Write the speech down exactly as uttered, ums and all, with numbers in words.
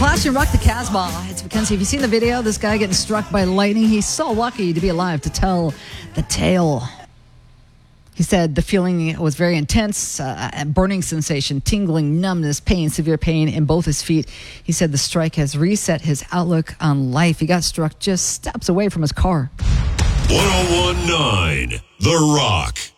Clash and Rock the Casbah. It's Mackenzie. Have you seen the video? This guy getting struck by lightning. He's so lucky to be alive to tell the tale. He said the feeling was very intense, uh, a burning sensation, tingling, numbness, pain, severe pain in both his feet. He said the strike has reset his outlook on life. He got struck just steps away from his car. one oh one point nine The Rock.